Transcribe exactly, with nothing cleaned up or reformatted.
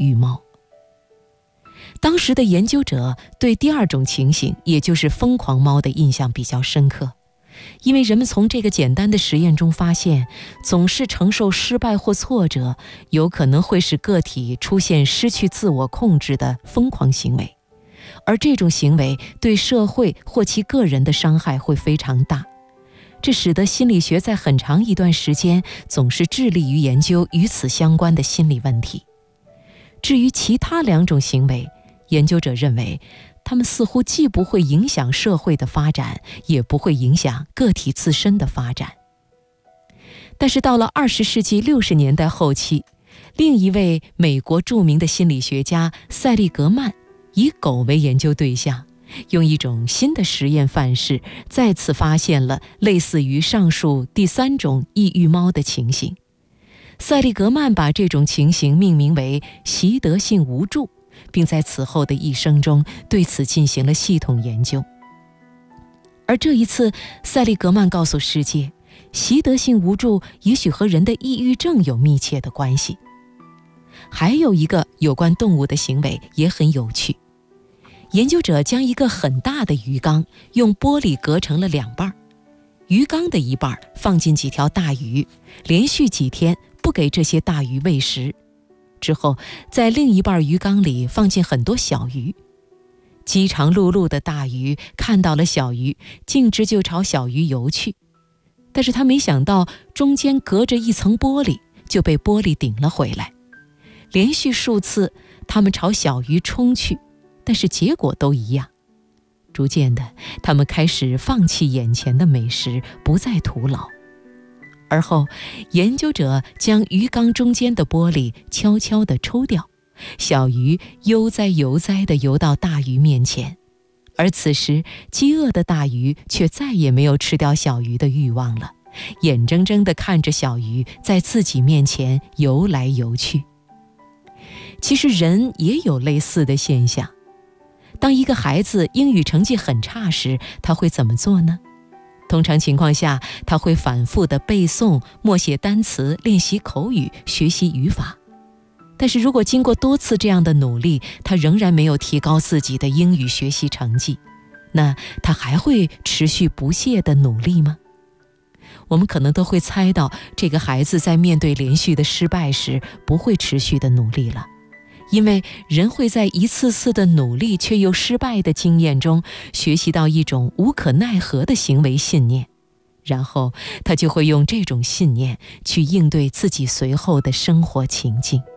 郁猫。当时的研究者对第二种情形，也就是疯狂猫的印象比较深刻，因为人们从这个简单的实验中发现，总是承受失败或挫折，有可能会使个体出现失去自我控制的疯狂行为，而这种行为对社会或其个人的伤害会非常大。这使得心理学在很长一段时间总是致力于研究与此相关的心理问题。至于其他两种行为，研究者认为它们似乎既不会影响社会的发展，也不会影响个体自身的发展。但是到了二十世纪六十年代后期，另一位美国著名的心理学家塞利格曼以狗为研究对象，用一种新的实验范式再次发现了类似于上述第三种抑郁猫的情形。塞利格曼把这种情形命名为习得性无助，并在此后的一生中对此进行了系统研究。而这一次，塞利格曼告诉世界，习得性无助也许和人的抑郁症有密切的关系。还有一个有关动物的行为也很有趣。研究者将一个很大的鱼缸用玻璃隔成了两半，鱼缸的一半放进几条大鱼，连续几天不给这些大鱼喂食，之后在另一半鱼缸里放进很多小鱼。饥肠辘辘的大鱼看到了小鱼，径直就朝小鱼游去，但是他没想到中间隔着一层玻璃，就被玻璃顶了回来。连续数次他们朝小鱼冲去，但是结果都一样。逐渐的，他们开始放弃眼前的美食，不再徒劳。而后，研究者将鱼缸中间的玻璃悄悄地抽掉，小鱼悠哉悠哉地游到大鱼面前，而此时饥饿的大鱼却再也没有吃掉小鱼的欲望了，眼睁睁地看着小鱼在自己面前游来游去。其实人也有类似的现象。当一个孩子英语成绩很差时，他会怎么做呢？通常情况下，他会反复地背诵、默写单词、练习口语、学习语法。但是如果经过多次这样的努力，他仍然没有提高自己的英语学习成绩，那他还会持续不懈地努力吗？我们可能都会猜到，这个孩子在面对连续的失败时，不会持续地努力了。因为人会在一次次的努力却又失败的经验中学习到一种无可奈何的行为信念，然后他就会用这种信念去应对自己随后的生活情境。